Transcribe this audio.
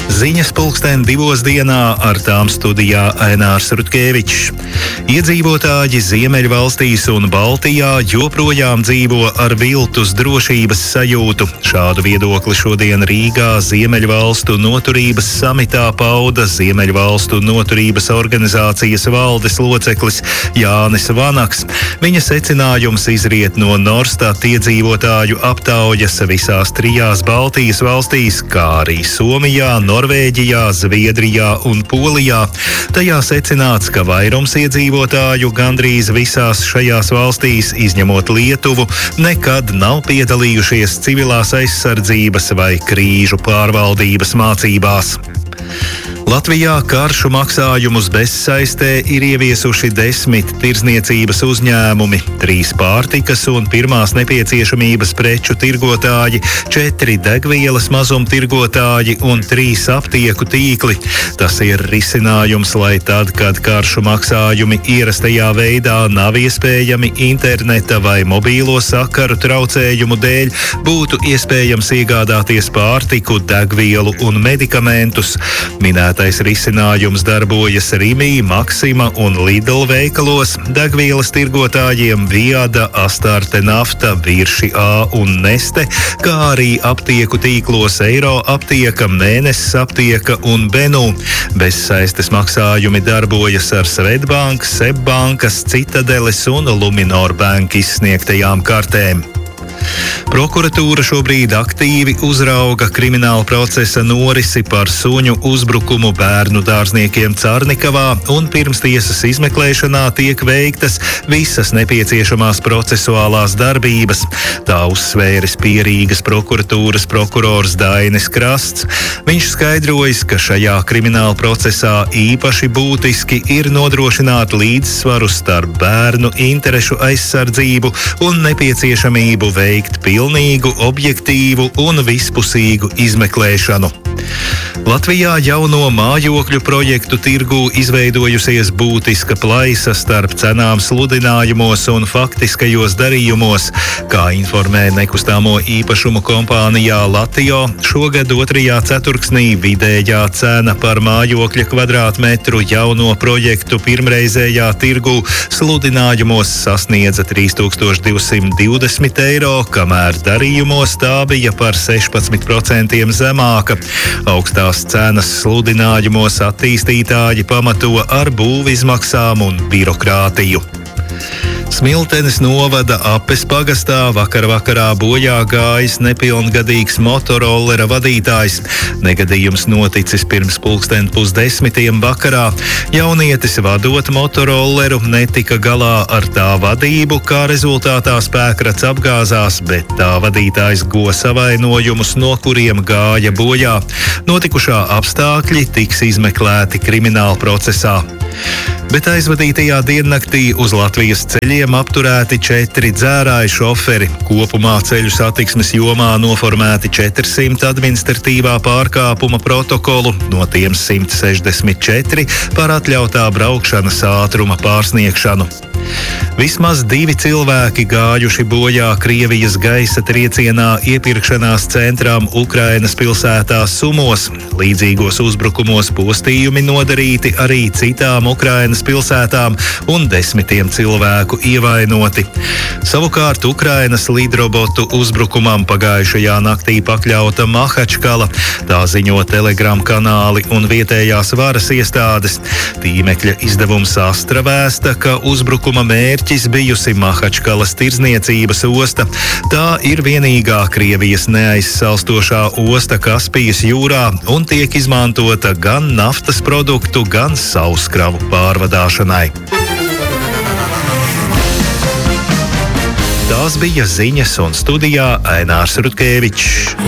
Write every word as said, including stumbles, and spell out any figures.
Ziņas pulksten divos dienā, ar tām studijā Ainārs Rutkevičs. Iedzīvotāji Ziemeļvalstīs un Baltijā joprojām dzīvo ar viltus drošības sajūtu. Šādu viedokli šodien Rīgā Ziemeļvalstu noturības samitā pauda Ziemeļvalstu noturības organizācijas valdes loceklis Jānis Vanaks. Viņa secinājums izriet no Norstat iedzīvotāju aptaujas visās trijās Baltijas valstīs, kā arī Somijā, Norvēģijā, Zviedrijā un Polijā. Tajā secināts, ka vairums iedzīvotāju gandrīz visās šajās valstīs, izņemot Lietuvu, nekad nav piedalījušies civilās aizsardzības vai krīžu pārvaldības mācībās. Latvijā karšu maksājumus bezsaistē ir ieviesuši desmit tirdzniecības uzņēmumi, trīs pārtikas un pirmās nepieciešamības preču tirgotāji, četri degvielas mazumtirgotāji un trīs aptieku tīkli. Tas ir risinājums, lai tad, kad karšu maksājumi ierastajā veidā nav iespējami interneta vai mobīlo sakaru traucējumu dēļ, būtu iespējams iegādāties pārtiku, degvielu un medikamentus. Minētais risinājums darbojas Rimi, Maxima un Lidl veikalos, degvielas tirgotājiem Viada, Astarte Nafta, Virši A un Neste, kā arī aptieku tīklos Eiro aptieka, Mēnesis aptieka un Benu. Bezsaistes maksājumi darbojas ar Swedbank, Sebbankas, Citadeles un Luminor Bank izsniegtajām kartēm. Prokuratūra šobrīd aktīvi uzrauga krimināla procesa norisi par suņu uzbrukumu bērnu dārzniekiem Carnikavā, un pirmstiesas izmeklēšanā tiek veiktas visas nepieciešamās procesuālās darbības. Tā uzsvēris Pierīgas prokuratūras prokurors Dainis Krasts. Viņš skaidrojis, ka šajā krimināla procesā īpaši būtiski ir nodrošināt līdzsvaru starp bērnu interešu aizsardzību un nepieciešamību veikt pilnīgu, objektīvu un vispusīgu izmeklēšanu. Latvijā jauno mājokļu projektu tirgū izveidojusies būtiska plaisa starp cenām sludinājumos un faktiskajos darījumos. Kā informē nekustāmo īpašumu kompānijā Latio, šogad otrajā ceturksnī vidējā cena par mājokļa kvadrātmetru jauno projektu pirmreizējā tirgū sludinājumos sasniedza trīs tūkstoši divsimt divdesmit eiro, kamēr darījumos tā bija par sešpadsmit procentiem zemāka. Augstās cenas sludinājumos attīstītāji pamato ar būvizmaksām un birokrātiju. Smiltenes novada Apes pagastā vakar vakarā bojā gājis nepilngadīgs motorollera vadītājs. Negadījums noticis pirms pulksten pusdesmitiem vakarā. Jaunietis vadot motorolleru netika galā ar tā vadību, kā rezultātā spēkrats apgāzās, bet tā vadītājs go savainojumus, no kuriem gāja bojā. Notikušā apstākļi tiks izmeklēti krimināla procesā. Bet aizvadītajā diennaktī uz Latvijas ceļiem apturēti četri dzērāju šoferi. Kopumā ceļu satiksmes jomā noformēti četrsimt administratīvā pārkāpuma protokolu, no tiem simt sešdesmit četri par atļautā braukšanas ātruma pārsniegšanu. Vismaz divi cilvēki gājuši bojā Krievijas gaisa triecienā iepirkšanās centrām Ukrainas pilsētā Sumos. Līdzīgos uzbrukumos postījumi nodarīti arī citām Ukrainas pilsētām un desmitiem cilvēku ievainoti. Savukārt Ukrainas lidrobotu uzbrukumam pagājušajā naktī pakļauta Mahačkala. Tā ziņo Telegram kanāli un vietējās varas iestādes. Tīmekļa izdevums Astra vēsta, ka uzbrukuma mērķis bijusi Mahačkalas tirdzniecības osta. Tā ir vienīgā Krievijas neaizsalstošā osta Kaspijas jūrā un tiek izmantota gan naftas produktu, gan sauskravu pārvadāšanai. Tās bija ziņas, un studijā Ainārs Rutkevičs.